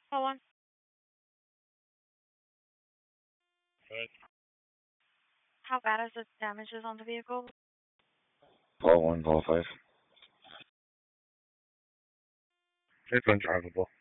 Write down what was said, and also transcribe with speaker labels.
Speaker 1: Call one.
Speaker 2: Right.
Speaker 1: How bad is the damages on the vehicle?
Speaker 2: Call 1, call 5. It's undrivable.